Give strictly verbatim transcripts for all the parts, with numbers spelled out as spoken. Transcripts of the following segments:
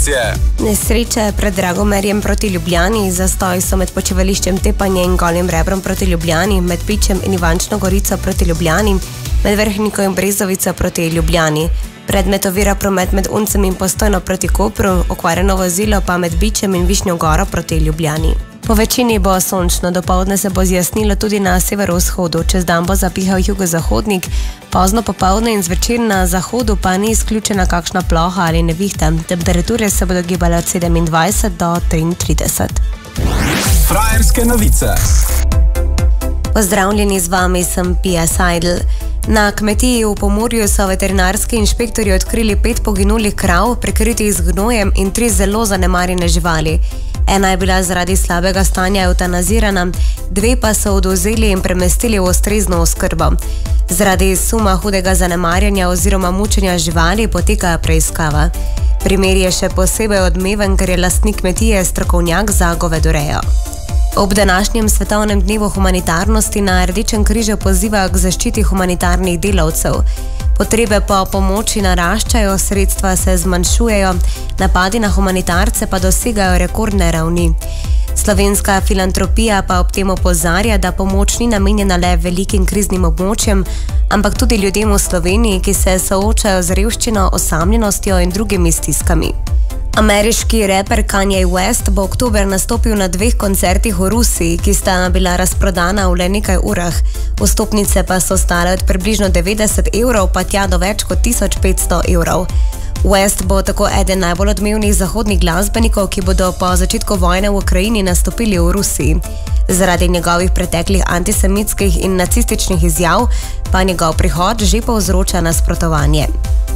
informacije. Nesreče pred Dragomerjem proti Ljubljani, zastoj so med počivališčem Tepanje in Golim Rebrom proti Ljubljani, med Pičem in Ivančno Gorico proti Ljubljani, med Vrhniko in Brezovico proti Ljubljani. Predmet ovira promet med Uncem in Postojno proti Kopru, okvarjeno vozilo pa med Bičem in Višnjo Goro proti Ljubljani. Po večini bo sončno, dopoldne se bo zjasnilo tudi na severovzhodu, čez dan bo zapihal jugozahodnik, pozno popoldne in zvečer na zahodu pa ni izključena kakšna ploha ali nevihta. Temperature se bodo gibale od sedemindvajset do triintrideset. Frajerske novice. Pozdravljeni, z vami sem Pia Seidel. Na kmetiji v Pomurju so veterinarski inšpektorji odkrili pet poginulih krav, prekritih z gnojem, in tri zelo zanemarjene živali. Ena je bila zaradi slabega stanja eutanazirana, dve pa so odvzeli in premestili v ustrezno oskrbo. Zaradi suma hudega zanemarjanja oziroma mučenja živali poteka preiskava. Primer je še posebej odmeven, ker je lastnik kmetije strokovnjak za govedorejo. Ob današnjem svetovnem dnevu humanitarnosti na Rdečem križu poziva k zaščiti humanitarnih delavcev. Potrebe po pomoči naraščajo, sredstva se zmanjšujejo, napadi na humanitarce pa dosegajo rekordne ravni. Slovenska filantropija pa ob tem opozarja, da pomoč ni namenjena le velikim kriznim območjem, ampak tudi ljudem v Sloveniji, ki se soočajo z revščino, osamljenostjo in drugimi stiskami. Ameriški reper Kanye West bo oktober nastopil na dveh koncertih v Rusiji, ki sta bila razprodana v le nekaj urah. Vstopnice pa so stale od približno devetdeset evrov pa tja do več kot tisoč petsto evrov. West bo tako eden najbolj odmevnih zahodnih glasbenikov, ki bodo po začetku vojne v Ukrajini nastopili v Rusiji. Zaradi njegovih preteklih antisemitskih in nacističnih izjav pa njegov prihod že povzroča nasprotovanje.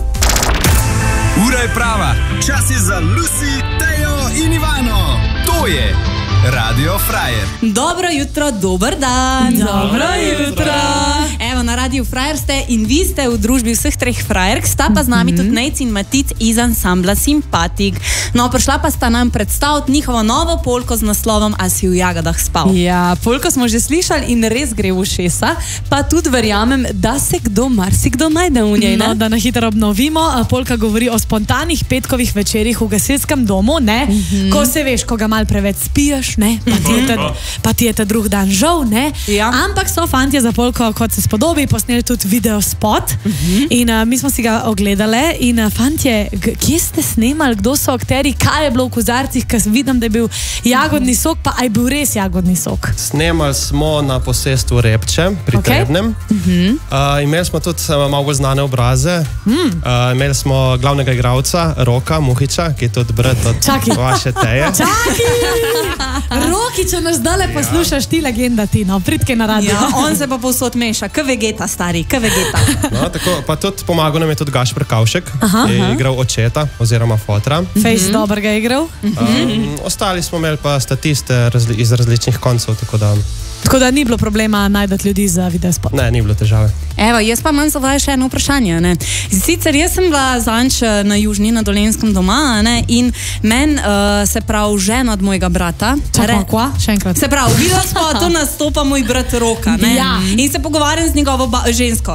Ura je prava, čas je za Lucy, Tejo in Ivano. To je Radio Frajer. Dobro jutro, dober dan. Dobro jutro. Evo, na Radiu Frajer ste in vi ste v družbi vseh treh frajerk, sta pa z nami tudi Nejc in Matic iz ansambla Simpatik. No, prišla pa sta nam predstaviti njihovo novo polko z naslovom A si v jagodah spal. Ja, polko smo že slišali in res gre v ušesa, pa tudi verjamem, da se kdo marsikdo najde v njej. No, da na hitro obnovimo, polka govori o spontanih petkovih večerih v gasilskem domu, ne? Mm-hmm. Ko se veš, ko ga mal preveč spiješ, ne? Pa ti je ta, pa ti je ta drug dan žal, ne? Ja. Ampak so fantje za polko, kot se spodobi, posneli tudi video spot. Mm-hmm. In uh, mi smo si ga ogledali in uh, fantje, kje ste snemali, kdo so akteri, kaj je bilo v kozarcih, ker vidim, da je bil jagodni sok, pa aj bil res jagodni sok. Snemali smo na posestvu Repče pri Okay. Trebnem. Mm-hmm. Uh, imeli smo tudi uh, malo bolj znane obraze. Mm. Uh, imeli smo glavnega igralca, Roka Muhiča, ki je tudi brat od Čaki. vaše Teje. Čaki! Roki, če nas zdale poslušaš, ti legenda ti, no, pridke na radio. Ja, on se pa povsod meša, k vegeta, stari, k vegeta. No, tako, pa tudi pomagal nam je tudi Gašper Kavšek, Aha, ki je aha. igral očeta oziroma fotra. Fejs mm-hmm. dober ga je igral. Um, ostali smo imeli pa statiste razli iz različnih koncev, tako da Tako da ni bilo problema najdati ljudi za videospot. ne, ni bilo težave. Evo, jaz pa imam za vas še eno vprašanje. Ne? Sicer jaz sem bila zanč na Južni, na Dolenskem doma, ne? In men, uh, se pravi, žena od mojega brata. Čakaj, kva? Še enkrat. Se pravi, v video spotu nastopa moj brat Roka, ne? Ja. In se pogovarjam z njegovo ba žensko.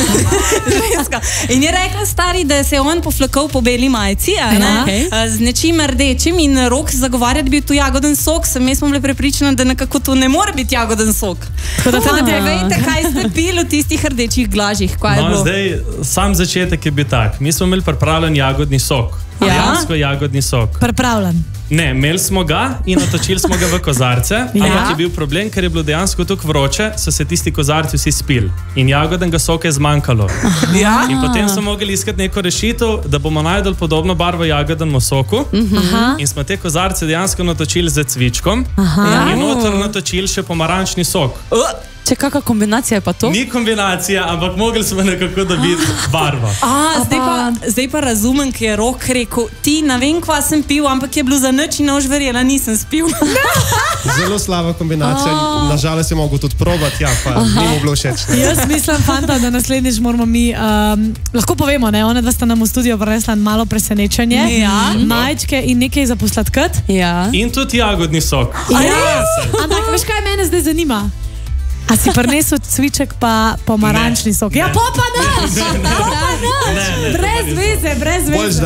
žensko. In je rekla stari, da se je on poflakal po beli majici, a ne? Ja, okay. Uh, z nečim rdečim in Rok zagovarja, da bi bil tu jagoden sok. Sem jaz smo bili prepričani, da nekako to ne more biti jagoden sok. Tako da Tako da fanta- vejte, kaj ste pili v tistih rdečih glažih. Kaj je No, bilo? zdaj, sam začetek je bil tak. Mi smo imeli pripravljen jagodni sok. Ja? Dejansko jagodni sok. Pripravljen. Ne, imeli smo ga in otočili smo ga v kozarce, Ja. ampak je bil problem, ker je bilo dejansko tako vroče, so se tisti kozarci vsi spili. In jagodenega soka je zmanjkalo. Ja? In potem smo mogli iskati neko rešitev, da bomo najdel podobno barvo jagodenemu soku. Aha. In smo te kozarce dejansko natočili z cvičkom. Aha. In noter natočili še pomarančni sok. Če kakšna kombinacija je pa to? Ni kombinacija, ampak mogli smo nekako dobiti barvo. A, zdaj, pa, zdaj pa razumem, ker je Rok rekel, ti ne vem, kva sem pil, ampak je bilo za nič in ne boš verjela, nisem spil. Zelo slaba kombinacija. Oh. Nažalost je mogel tudi probati, ja, pa ni mu bilo všeč. Ne. Jaz mislim, fanta, da naslednjič moramo mi, um, lahko povemo, ne, one dva sta nam v studio prinesla malo presenečenje. Ja. Majčke in nekaj za posladkat. Ja. In tudi jagodni sok. Ja. Ampak veš, kaj mene zdaj zanima? A si prinesel cviček pa pomarančni sok? Ja, pa pa ne! Pa pa ne! Ne, ne, to pa Brez nisem. veze, brez veze. Bolj